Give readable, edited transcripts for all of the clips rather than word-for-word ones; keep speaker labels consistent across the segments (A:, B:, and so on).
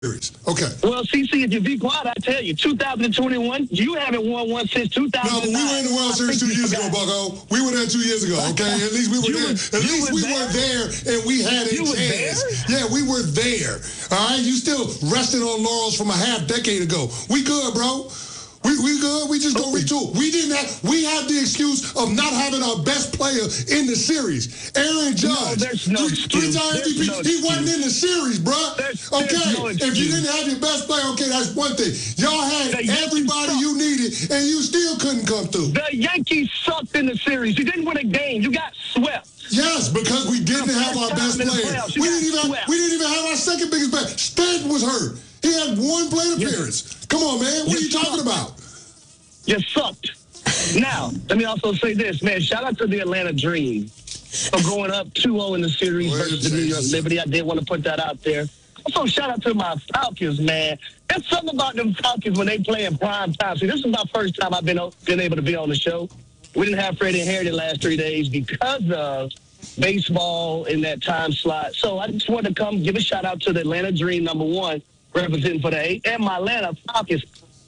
A: Okay.
B: Well, CC, if you be quiet, I tell you, 2021, you haven't won one since 2009.
A: No, but we were in the World Series 2 years ago, Bucko. We were there 2 years ago, okay? At least we were there. At least we were there, and we had a chance. Yeah, we were there. All right? You still resting on laurels from a half decade ago. We good, bro. We good. We just gonna retool. We had the excuse of not having our best player in the series. Aaron Judge.
B: No, there's no excuse.
A: Three-time MVP. He wasn't in the series, bro. Okay. If you didn't have your best player, okay, that's one thing. Y'all had everybody you needed, and you still couldn't come through.
B: The Yankees sucked in the series. You didn't win a game. You got swept.
A: Yes, because we didn't have our best player. We didn't even have our second biggest player. Stanton was hurt. He had one plate appearance. Come on, man. What are you talking about?
B: You sucked. Now, let me also say this, man. Shout out to the Atlanta Dream for going up 2-0 in the series versus the New York Liberty. I did want to put that out there. Also, shout out to my Falcons, man. There's something about them Falcons when they play in prime time. See, this is my first time I've been able to be on the show. We didn't have Freddie and Harry the last 3 days because of baseball in that time slot. So I just wanted to come give a shout out to the Atlanta Dream, #1, representing for the 8, and my Atlanta Falcons.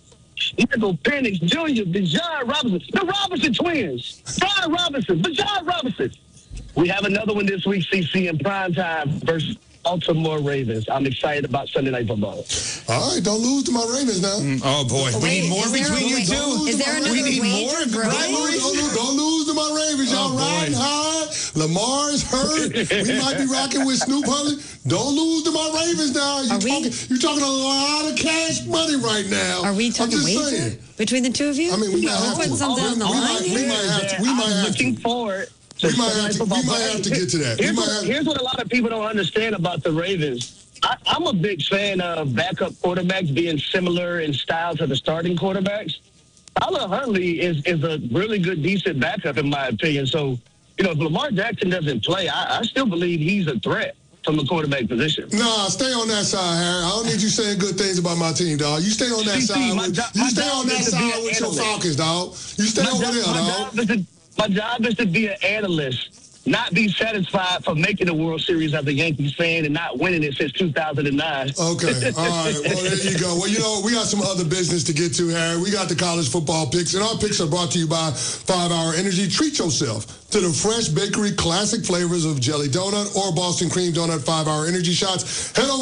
B: Michael Penix Jr., Bijan Robinson, the Robinson twins, Brian Robinson, Bijan Robinson. We have another one this week, CC, in primetime versus Baltimore Ravens. I'm excited about Sunday Night Football.
A: All right, don't lose to my Ravens now.
C: Oh, boy. We need more between you two.
D: Is there another wager, bro?
A: Don't lose to my Ravens. Y'all riding hard. Lamar is hurt. We might be rocking with Snoop Huntley. Don't lose to my Ravens now. You're talking a lot of cash money right now.
D: Are we talking wager between the two of you?
A: I mean, we might have to.
D: Putting something on the line.
A: We might have to.
B: Looking forward.
A: We might have to get to that.
B: Here's what a lot of people don't understand about the Ravens. I'm a big fan of backup quarterbacks being similar in style to the starting quarterbacks. Tyler Huntley is a really good, decent backup, in my opinion. So, if Lamar Jackson doesn't play, I still believe he's a threat from the quarterback position.
A: Nah, stay on that side, Harry. I don't need you saying good things about my team, dog. You stay on that side. You stay on that side with your Falcons, dog. You stay over there, dog.
B: My job is to be an analyst, not be satisfied for making the World Series as a Yankees fan and not winning it since 2009.
A: Okay, all right. Well, there you go. Well, we got some other business to get to, Harry. We got the college football picks, and our picks are brought to you by 5 Hour Energy. Treat yourself to the fresh bakery classic flavors of Jelly Donut or Boston Cream Donut 5 Hour Energy shots. Head over